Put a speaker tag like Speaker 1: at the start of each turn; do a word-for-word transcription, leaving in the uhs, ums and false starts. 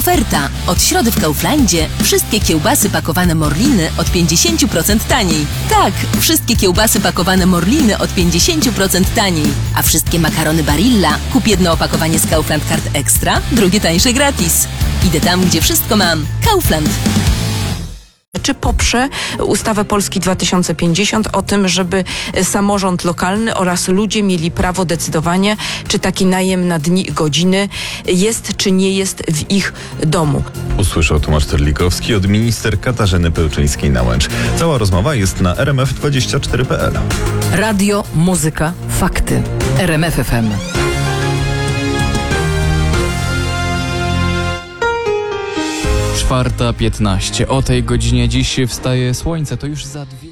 Speaker 1: Oferta. Od środy w Kauflandzie wszystkie kiełbasy pakowane Morliny od pięćdziesiąt procent taniej. Tak, wszystkie kiełbasy pakowane Morliny od pięćdziesiąt procent taniej. A wszystkie makarony Barilla kup jedno opakowanie z Kaufland Card Extra, drugie tańsze gratis. Idę tam, gdzie wszystko mam. Kaufland.
Speaker 2: Czy poprze ustawę Polski dwa tysiące pięćdziesiąt o tym, żeby samorząd lokalny oraz ludzie mieli prawo decydowania, czy taki najem na dni i godziny jest, czy nie jest w ich domu?
Speaker 3: Usłyszał Tomasz Terlikowski od minister Katarzyny Pełczyńskiej-Nałęcz. Cała rozmowa jest na r m f dwadzieścia cztery kropka p l.
Speaker 4: Radio, muzyka, fakty. R M F F M.
Speaker 5: czwarta piętnaście. O tej godzinie dziś wstaje słońce. To już za dwie...